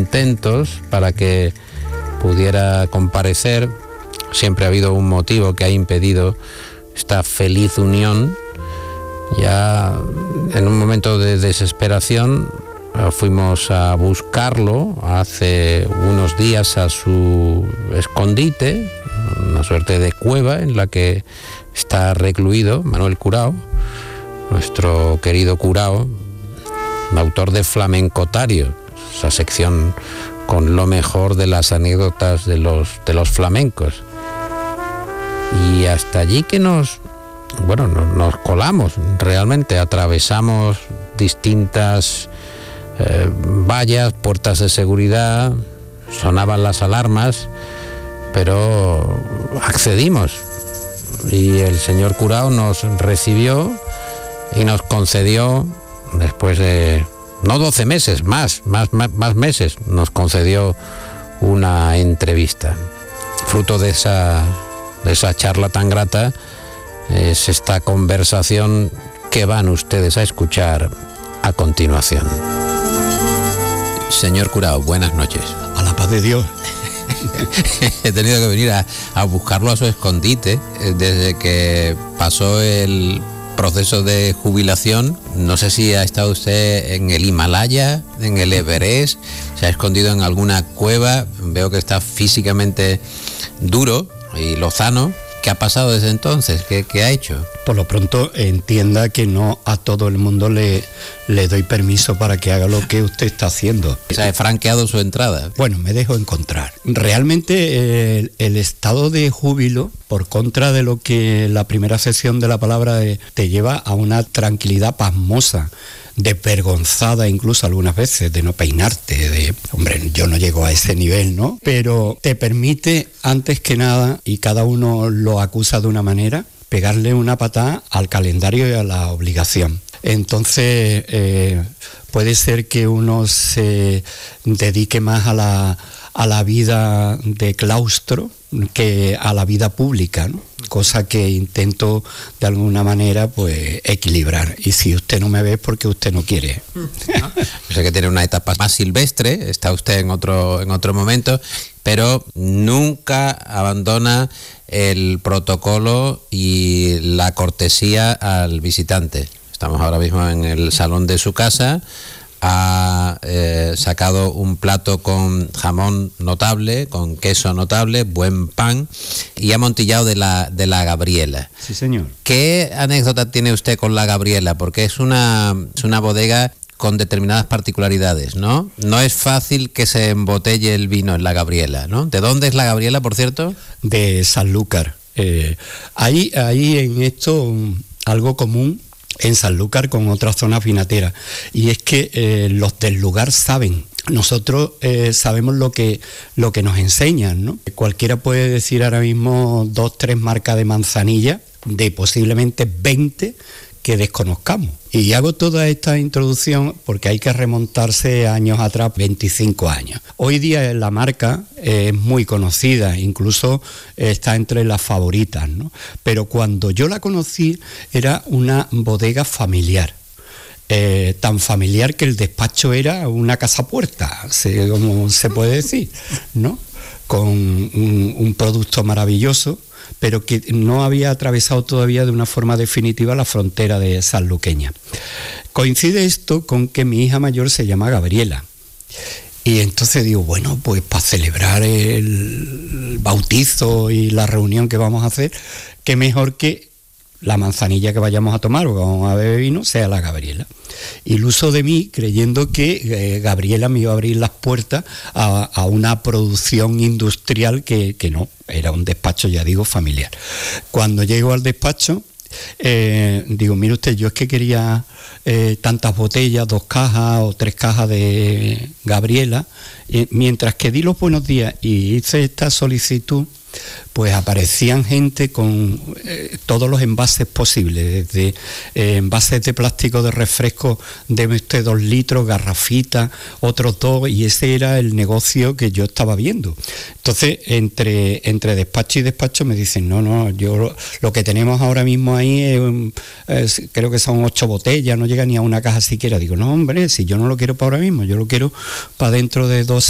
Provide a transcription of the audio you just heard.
intentos para que pudiera comparecer. Siempre ha habido un motivo que ha impedido esta feliz unión. Ya en un momento de desesperación fuimos a buscarlo hace unos días a su escondite, una suerte de cueva en la que está recluido Manuel Curao, nuestro querido Curao, autor de Flamencotario, esa sección con lo mejor de las anécdotas de los flamencos. Y hasta allí que nos colamos, realmente atravesamos distintas vallas, puertas de seguridad, sonaban las alarmas, pero accedimos y el señor Curao nos recibió y nos concedió, después de no 12 meses, más meses, nos concedió una entrevista. Fruto de esa charla tan grata es esta conversación que van ustedes a escuchar a continuación. Señor Curao, buenas noches. A la paz de Dios. He tenido que venir a buscarlo a su escondite desde que pasó el proceso de jubilación. No sé si ha estado usted en el Himalaya, en el Everest, se ha escondido en alguna cueva. Veo que está físicamente duro y lozano. ¿Qué ha pasado desde entonces? ¿Qué ha hecho? Por lo pronto entienda que no a todo el mundo le doy permiso para que haga lo que usted está haciendo. ¿Se ha franqueado su entrada? Bueno, me dejo encontrar. Realmente el estado de júbilo, por contra de lo que la primera sección de la palabra te lleva a una tranquilidad pasmosa, desvergonzada incluso algunas veces, de no peinarte, hombre, yo no llego a ese nivel, ¿no? Pero te permite, antes que nada, y cada uno lo acusa de una manera, pegarle una patada al calendario y a la obligación. Entonces, puede ser que uno se dedique más a la vida de claustro que a la vida pública, ¿no? Cosa que intento de alguna manera pues equilibrar. Y si usted no me ve es porque usted no quiere. Sé que tiene una etapa más silvestre, está usted en otro momento, pero nunca abandona el protocolo y la cortesía al visitante. Estamos ahora mismo en el salón de su casa. Ha sacado un plato con jamón notable, con queso notable, buen pan, y ha montillado de la Gabriela. Sí, señor. ¿Qué anécdota tiene usted con la Gabriela? Porque es una bodega con determinadas particularidades, ¿no? No es fácil que se embotelle el vino en la Gabriela, ¿no? ¿De dónde es la Gabriela, por cierto? De Sanlúcar. Hay en esto algo común en Sanlúcar con otras zonas vinateras, y es que los del lugar saben. Nosotros sabemos lo que nos enseñan, ¿no? Cualquiera puede decir ahora mismo 2, 3 marcas de manzanilla, de posiblemente 20 que desconozcamos. Y hago toda esta introducción porque hay que remontarse años atrás, 25 años. Hoy día la marca es muy conocida, incluso está entre las favoritas, ¿no? Pero cuando yo la conocí era una bodega familiar. Tan familiar que el despacho era una casa puerta, como se puede decir, ¿no? Con un producto maravilloso, pero que no había atravesado todavía de una forma definitiva la frontera de sanluqueña. Coincide esto con que mi hija mayor se llama Gabriela. Y entonces digo, bueno, pues para celebrar el bautizo y la reunión que vamos a hacer, qué mejor que la manzanilla que vayamos a tomar o que vamos a beber vino sea la Gabriela. Iluso de mí, creyendo que Gabriela me iba a abrir las puertas a una producción industrial que no, era un despacho, ya digo, familiar. Cuando llego al despacho, digo, mire usted, yo es que quería tantas botellas, 2 cajas o 3 cajas de Gabriela, mientras que di los buenos días y hice esta solicitud, pues aparecían gente con todos los envases posibles, desde envases de plástico de refresco de 2 litros, garrafitas, otros 2, y ese era el negocio que yo estaba viendo. Entonces, entre despacho y despacho me dicen, no, yo lo que tenemos ahora mismo ahí creo que son 8 botellas, no llega ni a una caja siquiera. Digo, no, hombre, si yo no lo quiero para ahora mismo, yo lo quiero para dentro de 2